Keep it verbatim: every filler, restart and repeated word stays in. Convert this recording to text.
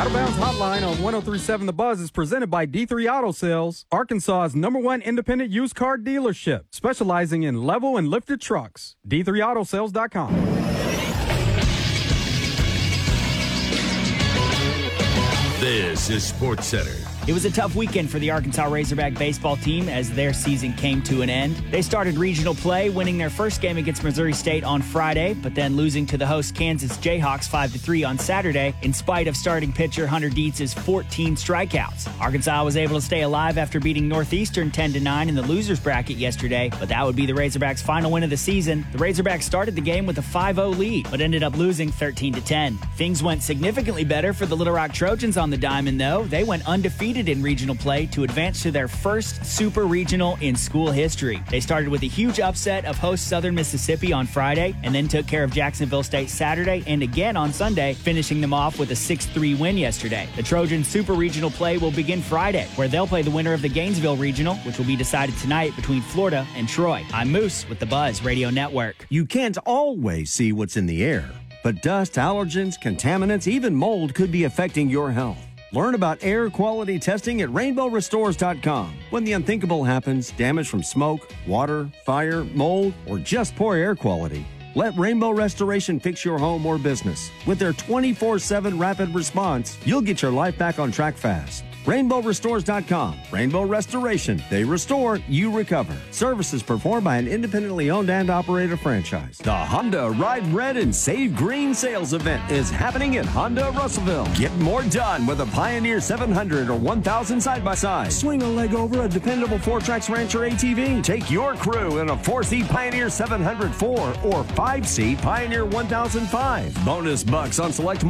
Out of Bounds Hotline on one oh three point seven The Buzz is presented by D three Auto Sales, Arkansas's number one independent used car dealership, specializing in level and lifted trucks. D three auto sales dot com. This is Sports Center. It was a tough weekend for the Arkansas Razorback baseball team as their season came to an end. They started regional play, winning their first game against Missouri State on Friday, but then losing to the host Kansas Jayhawks five to three on Saturday in spite of starting pitcher Hunter Dietz's fourteen strikeouts. Arkansas was able to stay alive after beating Northeastern ten to nine in the losers bracket yesterday, but that would be the Razorbacks' final win of the season. The Razorbacks started the game with a five oh lead, but ended up losing thirteen to ten. Things went significantly better for the Little Rock Trojans on the diamond, though. They went undefeated in regional play to advance to their first super regional in school history. They started with a huge upset of host Southern Mississippi on Friday and then took care of Jacksonville State Saturday and again on Sunday, finishing them off with a six three win yesterday. The Trojans super regional play will begin Friday, where they'll play the winner of the Gainesville regional, which will be decided tonight between Florida and Troy. I'm Moose with the Buzz Radio Network. You can't always see what's in the air, but dust, allergens, contaminants, even mold could be affecting your health. Learn about air quality testing at rainbow restores dot com. When the unthinkable happens, damage from smoke, water, fire, mold, or just poor air quality, let Rainbow Restoration fix your home or business. With their twenty-four seven rapid response, you'll get your life back on track fast. rainbow restores dot com. Rainbow Restoration. They restore, you recover. Services performed by an independently owned and operated franchise. The Honda Ride Red and Save Green sales event is happening at Honda Russellville. Get more done with a Pioneer seven hundred or one thousand side-by-side. Swing a leg over a dependable four-tracks Rancher A T V. Take your crew in a four-seat Pioneer seven hundred four or five-seat Pioneer one thousand five. Bonus bucks on select